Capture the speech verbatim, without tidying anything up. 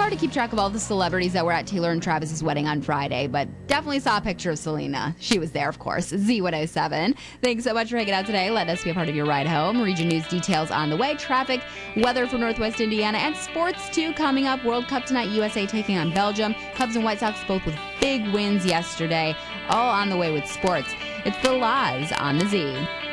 hard to keep track of all the celebrities that were at Taylor and Travis's wedding on Friday, but definitely saw a picture of Selena. She was there, of course. Z one oh seven. Thanks so much for hanging out today. Let us be a part of your ride home. Region News details on the way. Traffic, weather for Northwest Indiana, and sports, too, coming up. World Cup tonight, U S A taking on Belgium. Cubs and White Sox both with big wins yesterday. All on the way with sports. It's the Laz on the Z.